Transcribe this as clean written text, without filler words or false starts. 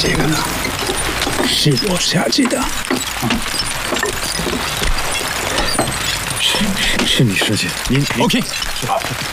这个呢是我设计的。 是你设计的，您 OK，